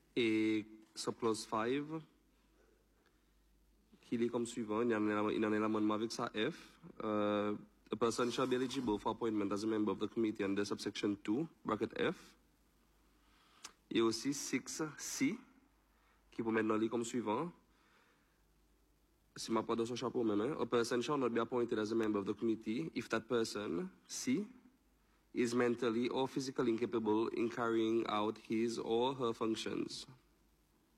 Et sub clause 5, qui est comme suivant, il y a un amendement avec sa F. A person shall be eligible for appointment as a member of the committee under subsection 2, bracket F. Et aussi 6C, qui peut maintenant lire comme suivant. Si ma pas dans son chapeau même, a person shall not be appointed as a member of the committee if that person, C, is mentally or physically incapable in carrying out his or her functions.